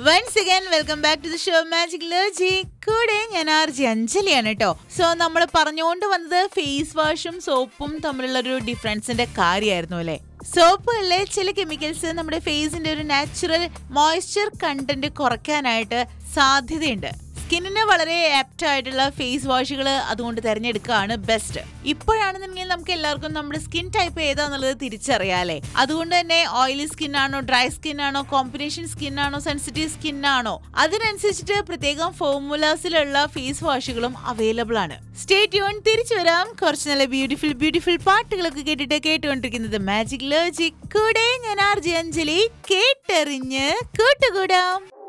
Once again welcome back to the show magic ലോജി. കൂടെ ഞാൻ RJ അഞ്ജലിയാണ് കേട്ടോ. സോ നമ്മൾ പറഞ്ഞുകൊണ്ട് വന്നത് ഫേസ് വാഷും സോപ്പും തമ്മിലുള്ള ഒരു ഡിഫറൻസിന്റെ കാര്യമായിരുന്നു അല്ലെ. സോപ്പുകളിലെ ചില കെമിക്കൽസ് നമ്മുടെ ഫേസിന്റെ ഒരു നാച്ചുറൽ മോയ്സ്ചർ കണ്ടന്റ് കുറയ്ക്കാനായിട്ട് സാധ്യതയുണ്ട്. സ്കിന്നിന് വളരെ ആപ്റ്റ് ആയിട്ടുള്ള ഫേസ് വാഷുകൾ അതുകൊണ്ട് തിരഞ്ഞെടുക്കുകയാണ് ബെസ്റ്റ്. ഇപ്പോഴാണെന്നുണ്ടെങ്കിൽ നമുക്ക് എല്ലാവർക്കും നമ്മുടെ സ്കിൻ ടൈപ്പ് ഏതാന്നുള്ളത് തിരിച്ചറിയാലേ. അതുകൊണ്ട് തന്നെ ഓയിലി സ്കിൻ ആണോ, ഡ്രൈ സ്കിൻ ആണോ, കോമ്പിനേഷൻ സ്കിൻ ആണോ, സെൻസിറ്റീവ് സ്കിൻ ആണോ, അതിനനുസരിച്ചിട്ട് പ്രത്യേകം ഫോർമുലാസിലുള്ള ഫേസ് വാഷുകളും അവൈലബിൾ ആണ്. Stay tune. തിരിച്ചു വരാം. കുറച്ച് നല്ല ബ്യൂട്ടിഫുൾ പാട്ടുകളൊക്കെ കേട്ടുകൊണ്ടിരിക്കുന്നത് മാജിക് ലോജിക്. കൂടെ ഞാൻ ആർജി അഞ്ജലി. കേട്ടെറിഞ്ഞ് കൂട്ടുകൂടാം.